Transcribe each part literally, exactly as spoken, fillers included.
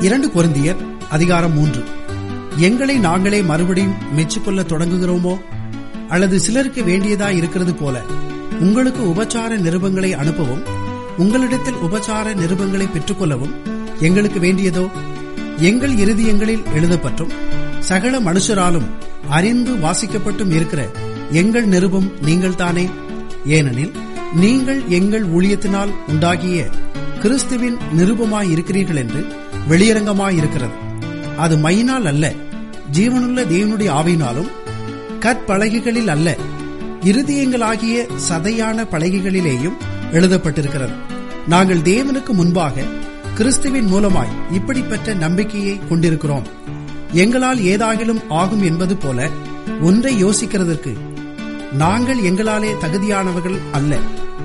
இரண்டு கொரிந்தியர் அதிகாரம் மூன்று. எங்களை நாங்களே மறுபடியும் மெச்சிக்கொள்ள தொடங்குகிறோமோ? அல்லது சிலருக்கு வேண்டியதாய் இருக்கிறது போல உங்களுக்கு உபச்சார நிருபங்களை அனுப்பவும் உங்களிடத்தில் உபச்சார நிருபங்களை பெற்றுக்கொள்ளவும் எங்களுக்கு வேண்டியதோ? எங்கள் இருதயங்களில் எழுதப்பட்டும் சகல மனுஷராலும் அறிந்து வாசிக்கப்பட்டும் இருக்கிற எங்கள் நிருபம் நீங்கள் தானே. ஏனெனில் நீங்கள் எங்கள் ஊழியத்தினால் உண்டாகிய கிறிஸ்துவின் நிருபமாயிருக்கிறீர்கள் என்று வெளியரங்கமாயிருக்கிறது. அது மையினால் அல்ல, ஜீவனுள்ள தேவனுடைய ஆவியினாலும் கற்பலகைகளில் அல்ல, இருதயங்களாகிய சதையான பலகைகளிலேயும் எழுதப்பட்டிருக்கிறது. நாங்கள் தேவனுக்கு முன்பாக கிறிஸ்துவின் மூலமாய் இப்படிப்பட்ட நம்பிக்கையை கொண்டிருக்கிறோம். எங்களால் ஏதாகிலும் ஆகும் என்பது போல ஒன்றை யோசிக்கிறதற்கு நாங்கள் எங்களாலே தகுதியானவர்கள் அல்ல.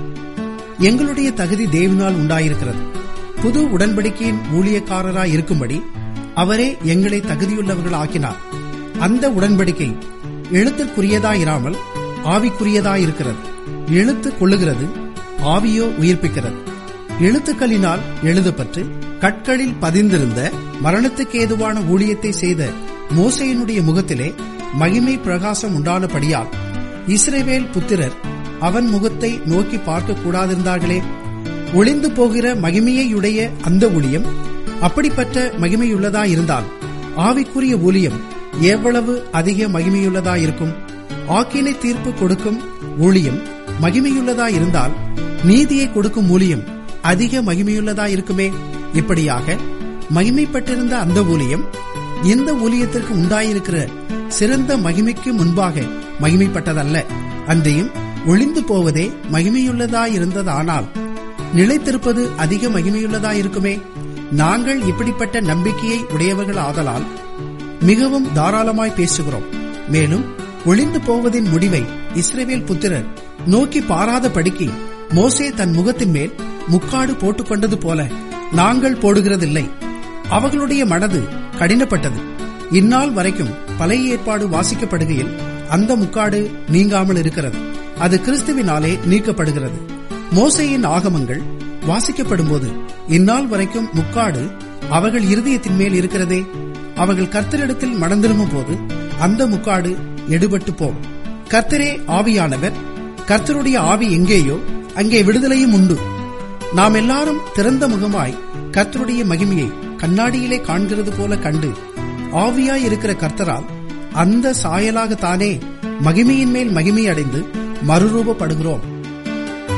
எங்களுடைய தகுதி தேவனால் உண்டாயிருக்கிறது. புது உடன்படிக்கையின் ஊழியக்காரராய் இருக்கும்படி அவரே எங்களை தகுதியுள்ளவர்கள் ஆக்கினார். அந்த உடன்படிக்கை எழுத்திற்குரியதாயிராமல் ஆவிக்குரியதாயிருக்கிறது. எழுத்து கொள்ளுகிறது, ஆவியோ உயிர்ப்பிக்கிறது. எழுத்துக்களினால் எழுதப்பட்டு கற்களில் பதிந்திருந்த மரணத்துக்கு ஏதுவான ஊழியத்தை செய்த மோசேயினுடைய முகத்திலே மகிமை பிரகாசம் உண்டானபடியால் இஸ்ரவேல் புத்திரர் அவன் முகத்தை நோக்கி பார்க்க கூடாதிருந்தார்களே. ஒளிந்து போகிற மகிமையுடைய அந்த ஊழியம் அப்படிப்பட்ட மகிமையுள்ளதாயிருந்தால் ஆவிக்குரிய ஊழியம் எவ்வளவு அதிக மகிமையுள்ளதாயிருக்கும்? ஆக்கினை தீர்ப்பு கொடுக்கும் ஊழியம் மகிமையுள்ளதாயிருந்தால் நீதியை கொடுக்கும் ஊழியம் அதிக மகிமையுள்ளதாயிருக்குமே. இப்படியாக மகிமைப்பட்டிருந்த அந்த ஊழியம் இந்த ஊழியத்திற்கு உண்டாயிருக்கிற சிறந்த மகிமைக்கு முன்பாக மகிமைப்பட்டதல்ல. அன்றையும் ஒளிந்து போவதே மகிமையுள்ளதாயிருந்ததானால் நிலைத்திருப்பது அதிக மகிமையுள்ளதாயிருக்குமே. நாங்கள் இப்படிப்பட்ட நம்பிக்கையை உடையவர்கள் ஆதலால் மிகவும் தாராளமாய் பேசுகிறோம். மேலும் ஒளிந்து போவதின் முடிவை இஸ்ரவேல் புத்திரர் நோக்கி பாராதபடிக்கு மோசே தன் முகத்தின் மேல் முக்காடு போட்டுக் கொண்டது போல நாங்கள் போடுகிறதில்லை. அவர்களுடைய மனது கடினப்பட்டது. இந்நாள் வரைக்கும் பழைய ஏற்பாடு வாசிக்கப்படுகையில் அந்த முக்காடு நீங்காமல் இருக்கிறது. அது கிறிஸ்துவினாலே நீக்கப்படுகிறது. மோசேயின் ஆகமங்கள் வாசிக்கப்படும் போது இந்நாள் வரைக்கும் முக்காடு அவர்கள் இருதயத்தின் மேல் இருக்கிறதே. அவர்கள் கர்த்தரிடத்தில் மனம் திரும்பும் போது அந்த முக்காடு எடுபட்டு போம். கர்த்தரே ஆவியானவர். கர்த்தருடைய ஆவி எங்கேயோ அங்கே விடுதலையும் உண்டு. நாம் எல்லாரும் திறந்த முகமாய் கர்த்தருடைய மகிமையை கண்ணாடியிலே காண்கிறது போல கண்டு ஆவியாய் இருக்கிற கர்த்தரால் அந்த சாயலாகத்தானே மகிமையின் மேல் மகிமை அடைந்து மறுரூபப்படுகிறோம்.